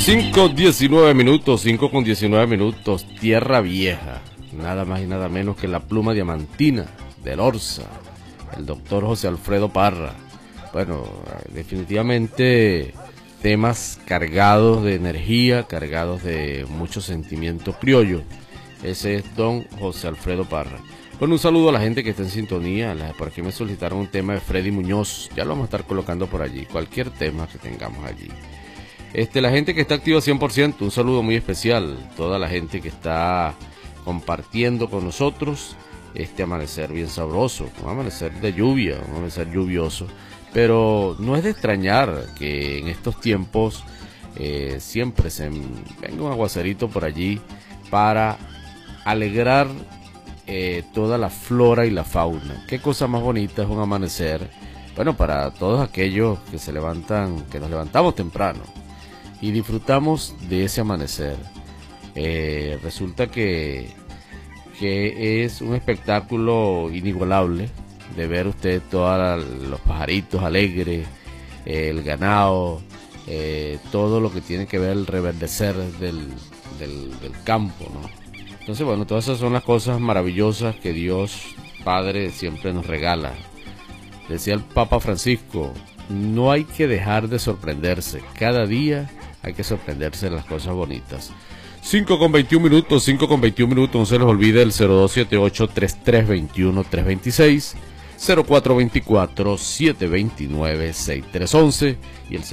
5:19, 5:19, Tierra Vieja, nada más y nada menos que la pluma diamantina del Orsa, el doctor José Alfredo Parra. Bueno, definitivamente temas cargados de energía, cargados de mucho sentimiento criollo. Ese es don José Alfredo Parra. Bueno, un saludo a la gente que está en sintonía. Por aquí me solicitaron un tema de Freddy Muñoz. Ya lo vamos a estar colocando por allí, cualquier tema que tengamos allí. La gente que está activa 100%, un saludo muy especial. Toda la gente que está compartiendo con nosotros este amanecer bien sabroso. Un amanecer de lluvia, un amanecer lluvioso. Pero no es de extrañar que en estos tiempos siempre se venga un aguacerito por allí para alegrar toda la flora y la fauna. Qué cosa más bonita es un amanecer. Bueno, para todos aquellos que se levantan, que nos levantamos temprano y disfrutamos de ese amanecer. Resulta que es un espectáculo inigualable de ver usted todos los pajaritos alegres, el ganado, todo lo que tiene que ver el reverdecer del campo, ¿no? Entonces, bueno, todas esas son las cosas maravillosas que Dios Padre siempre nos regala. Decía el Papa Francisco, no hay que dejar de sorprenderse, cada día hay que sorprenderse de las cosas bonitas. 5:21, no se les olvide el 0278-3321-326, 0424-729-6311 y el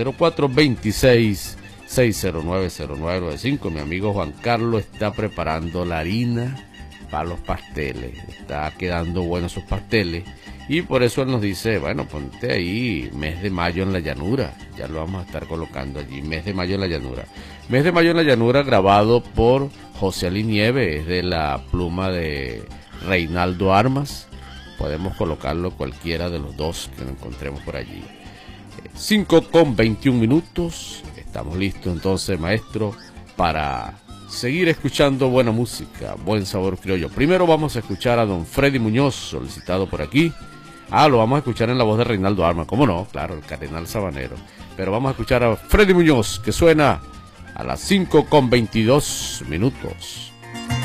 0426-609-0995. Mi amigo Juan Carlos está preparando la harina para los pasteles, está quedando buenos esos pasteles y por eso él nos dice, bueno, ponte ahí mes de mayo en la llanura, ya lo vamos a estar colocando allí, mes de mayo en la llanura. Mes de mayo en la llanura grabado por José Ali Nieves, es de la pluma de Reinaldo Armas, podemos colocarlo cualquiera de los dos que nos encontremos por allí. 5:21, estamos listos entonces, maestro, para seguir escuchando buena música, buen sabor criollo. Primero vamos a escuchar a don Freddy Muñoz, solicitado por aquí. Lo vamos a escuchar en la voz de Reinaldo Armas, ¿cómo no? Claro, el cardenal sabanero. Pero vamos a escuchar a Freddy Muñoz, que suena a las 5:22.